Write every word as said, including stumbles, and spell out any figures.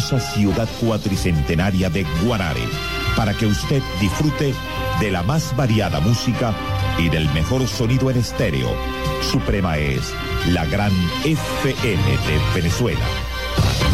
hermosa ciudad cuatricentenaria de Guarare, para que usted disfrute de la más variada música y del mejor sonido en estéreo. Suprema es la gran F M de Venezuela.